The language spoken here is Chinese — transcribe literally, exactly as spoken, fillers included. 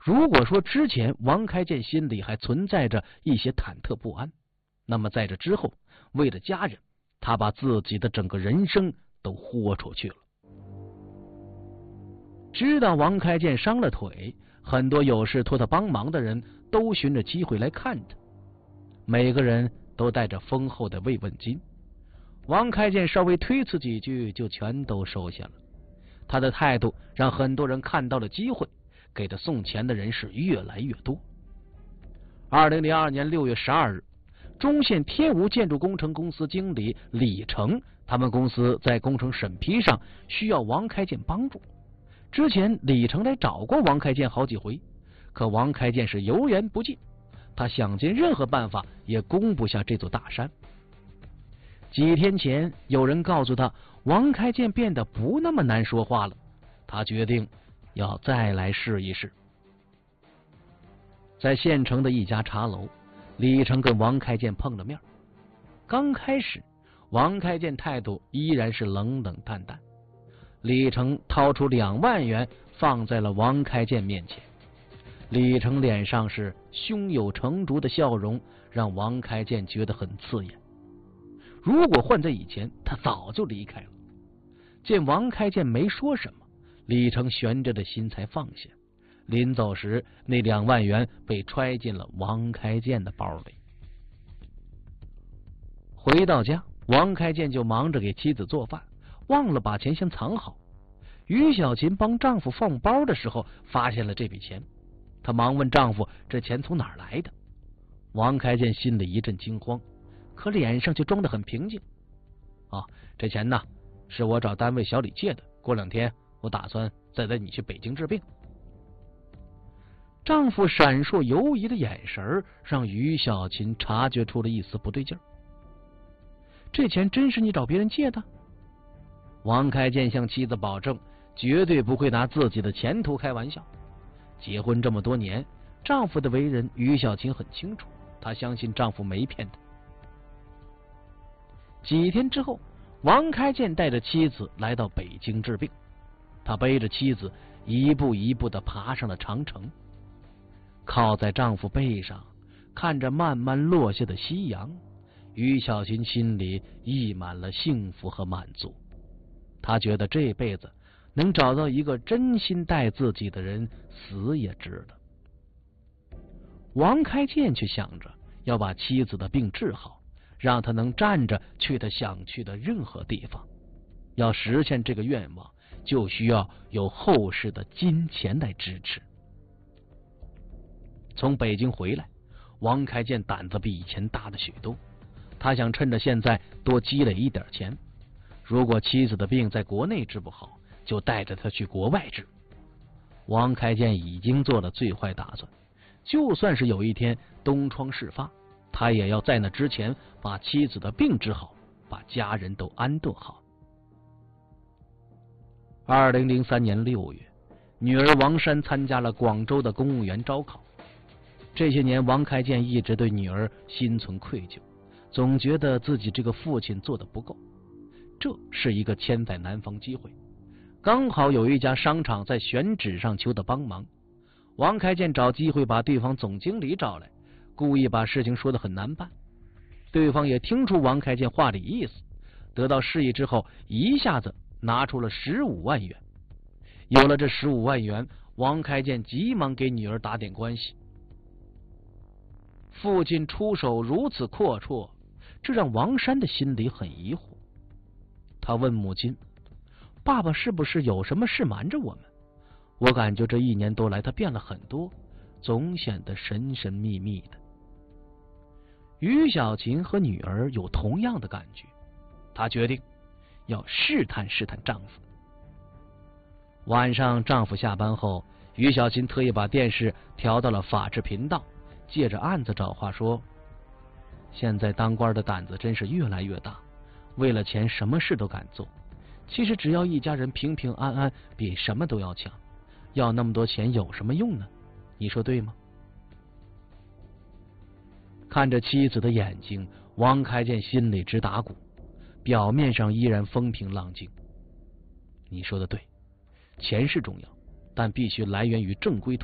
如果说之前王开建心里还存在着一些忐忑不安，那么在这之后，为了家人，他把自己的整个人生都豁出去了。知道王开建伤了腿，很多有事托他帮忙的人都寻着机会来看他，每个人都带着丰厚的慰问金。王开建稍微推辞几句，就全都收下了。他的态度让很多人看到了机会，给他送钱的人是越来越多。二零零二年六月十二日，中县天吴建筑工程公司经理李成，他们公司在工程审批上需要王开建帮助。之前李成来找过王开建好几回，可王开建是油盐不进，他想尽任何办法也攻不下这座大山。几天前，有人告诉他，王开建变得不那么难说话了，他决定要再来试一试。在县城的一家茶楼，李成跟王开建碰了面。刚开始，王开建态度依然是冷冷淡淡。李成掏出两万元放在了王开建面前，李成脸上是胸有成竹的笑容，让王开建觉得很刺眼。如果换在以前，他早就离开了。见王开建没说什么，李成悬着的心才放下。临走时，那两万元被揣进了王开建的包里。回到家，王开建就忙着给妻子做饭，忘了把钱先藏好。于小琴帮丈夫放包的时候，发现了这笔钱，她忙问丈夫这钱从哪儿来的。王开建心里一阵惊慌，可脸上却装得很平静。啊，这钱呢，是我找单位小李借的，过两天我打算再带你去北京治病。丈夫闪烁犹疑的眼神让于小琴察觉出了一丝不对劲儿。这钱真是你找别人借的？王开建向妻子保证，绝对不会拿自己的前途开玩笑。结婚这么多年，丈夫的为人于小琴很清楚，她相信丈夫没骗她。几天之后，王开建带着妻子来到北京治病，他背着妻子一步一步地爬上了长城，靠在丈夫背上，看着慢慢落下的夕阳，于小琴心里溢满了幸福和满足。她觉得这辈子能找到一个真心待自己的人，死也值得。王开建却想着要把妻子的病治好，让他能站着去他想去的任何地方。要实现这个愿望，就需要有后世的金钱来支持。从北京回来，王开建胆子比以前大了许多。他想趁着现在多积累一点钱，如果妻子的病在国内治不好，就带着她去国外治。王开建已经做了最坏打算，就算是有一天东窗事发，他也要在那之前把妻子的病治好，把家人都安顿好。二零零三年六月，女儿王珊参加了广州的公务员招考。这些年，王开建一直对女儿心存愧疚，总觉得自己这个父亲做得不够。这是一个千载难逢机会，刚好有一家商场在选址上求他帮忙。王开建找机会把对方总经理找来，故意把事情说得很难办。对方也听出王开建话里意思，得到示意之后，一下子拿出了十五万元。有了这十五万元，王开建急忙给女儿打点关系。父亲出手如此阔绰，这让王珊的心里很疑惑。他问母亲，爸爸是不是有什么事瞒着我们？我感觉这一年多来他变了很多，总显得神神秘秘的。于小琴和女儿有同样的感觉，她决定要试探试探丈夫。晚上丈夫下班后，于小琴特意把电视调到了法制频道，借着案子找话说，现在当官的胆子真是越来越大，为了钱什么事都敢做。其实只要一家人平平安安，比什么都要强。要那么多钱有什么用呢？你说对吗？看着妻子的眼睛，王开建心里直打鼓，表面上依然风平浪静。你说的对，钱是重要，但必须来源于正规途